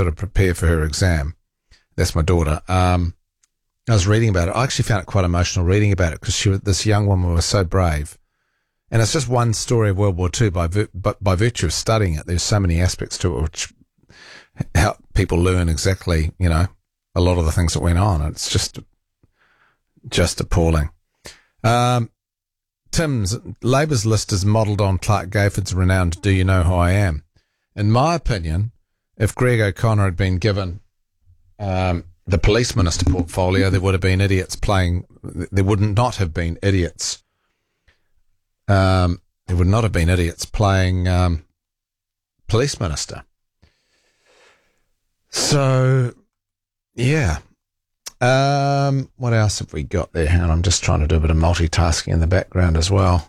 sort of prepare for her exam. That's my daughter. I was reading about it. I actually found it quite emotional reading about it because this young woman was so brave. And it's just one story of World War II but by virtue of studying it. There's so many aspects to it which help people learn exactly, a lot of the things that went on. It's just appalling. Tim's Labour's list is modelled on Clark Gayford's renowned Do You Know Who I Am? In my opinion, if Greg O'Connor had been given the police minister portfolio, there would not have been idiots. There would not have been idiots playing police minister. So, yeah. What else have we got there? And I'm just trying to do a bit of multitasking in the background as well.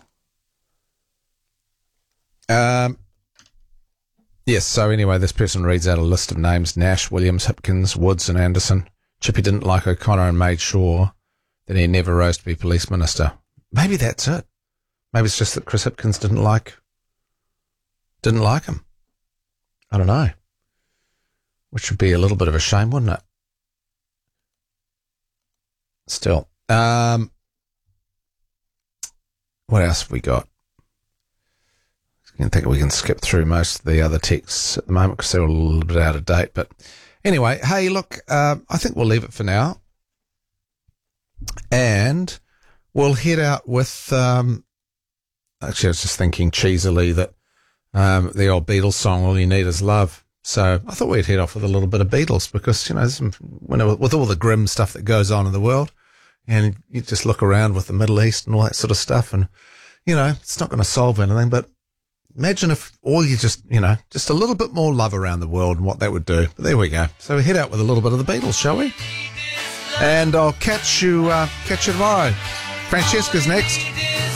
Yes, so anyway, this person reads out a list of names: Nash, Williams, Hipkins, Woods and Anderson. Chippy didn't like O'Connor and made sure that he never rose to be police minister. Maybe that's it. Maybe it's just that Chris Hipkins didn't like him. I don't know. Which would be a little bit of a shame, wouldn't it? Still. What else have we got? I think we can skip through most of the other texts at the moment because they're all a little bit out of date. But anyway, hey, look, I think we'll leave it for now. And we'll head out with, actually, I was just thinking cheesily that the old Beatles song, All You Need Is Love. So I thought we'd head off with a little bit of Beatles because, with all the grim stuff that goes on in the world, and you just look around with the Middle East and all that sort of stuff, and, it's not going to solve anything, but imagine if all you just a little bit more love around the world and what that would do. But there we go. So we head out with a little bit of the Beatles, shall we? And I'll catch you tomorrow. Francesca's next.